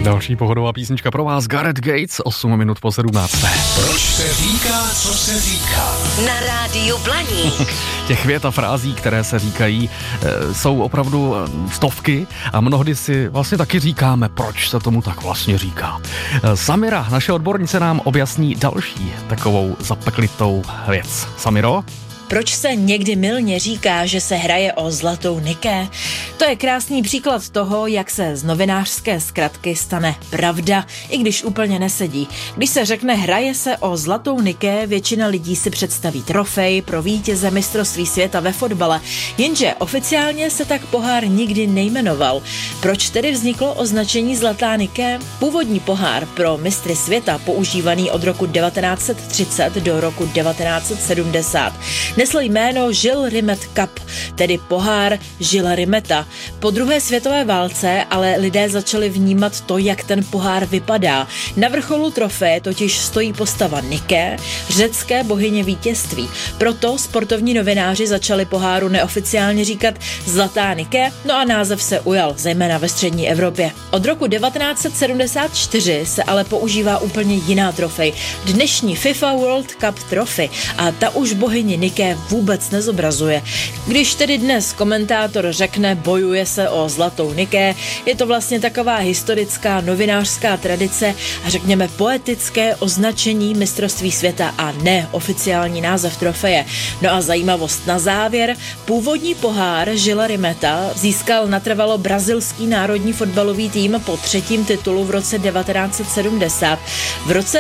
Další pohodová písnička pro vás, Gareth Gates, 8 minut po 17. Proč se říká, co se říká? Na rádiu Blaník. Těch vět a frází, které se říkají, jsou opravdu stovky a mnohdy si vlastně taky říkáme, proč se tomu tak vlastně říká. Samira, naše odbornice, nám objasní další takovou zapeklitou věc. Samiro? Proč se někdy mylně říká, že se hraje o zlatou Niké? To je krásný příklad toho, jak se z novinářské zkratky stane pravda, i když úplně nesedí. Když se řekne hraje se o zlatou Niké, většina lidí si představí trofej pro vítěze mistrovství světa ve fotbale, jenže oficiálně se tak pohár nikdy nejmenoval. Proč tedy vzniklo označení zlatá Niké? Původní pohár pro mistry světa, používaný od roku 1930 do roku 1970, nesl jméno Gilles Rimet Cup, tedy pohár Gilles Rimeta. Po druhé světové válce ale lidé začali vnímat to, jak ten pohár vypadá. Na vrcholu trofeje totiž stojí postava Niké, řecké bohyně vítězství. Proto sportovní novináři začali poháru neoficiálně říkat zlatá Niké, no a název se ujal, zejména ve střední Evropě. Od roku 1974 se ale používá úplně jiná trofej, dnešní FIFA World Cup Trophy, a ta už bohyni Niké vůbec nezobrazuje. Když tedy dnes komentátor řekne bojuje se o zlatou Niké, je to vlastně taková historická novinářská tradice a řekněme poetické označení mistrovství světa a ne oficiální název trofeje. No a zajímavost na závěr, původní pohár Gilles Rimeta získal natrvalo brazilský národní fotbalový tým po třetím titulu v roce 1970. V roce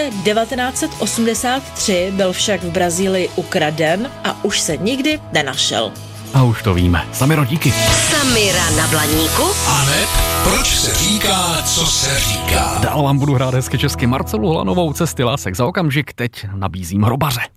1983 byl však v Brazílii ukraden a už se nikdy nenašel. A už to víme. Samiro, díky. Samira na Blaníku. Aneb, proč se říká, co se říká? Dál vám budu hrát hezky česky Marcelu Hlanovou, Cesty lásek za okamžik, teď nabízím Hrobaře.